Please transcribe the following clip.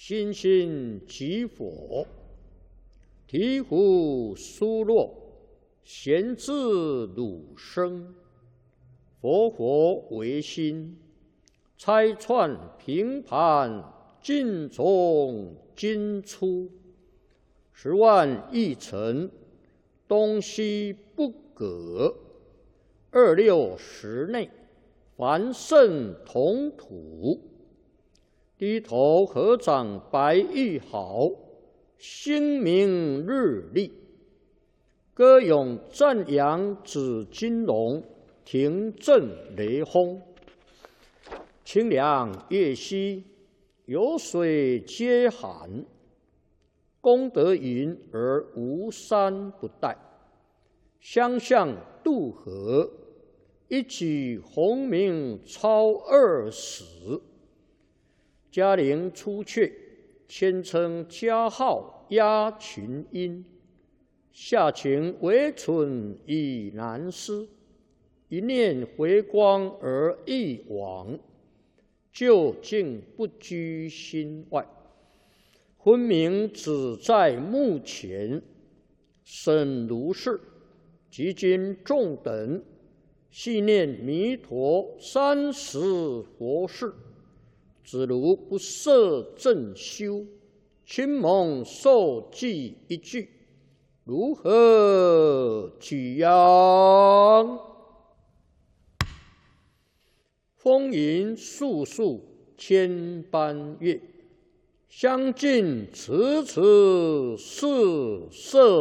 心心即佛，醍醐疏落，贤自汝生。佛佛唯心，拆穿平盘，尽从今出。10万亿尘，东西不隔。26时内，凡圣同土。低头合掌白玉毫，星明日丽。歌咏赞扬紫金龙，庭震雷轰。清凉月兮，有水皆寒。功德云而无山不殆。相向渡河，一举鸿名超20。嘉陵出阙，谦称嘉号压群英。下情惟存已难思，一念回光而一往，究竟不居心外。昏明只在目前，审如是，即今众等细念弥陀30佛事。只如不摄正修，亲蒙受记一句，如何举扬？风云肃肃千般月，相近迟迟是色。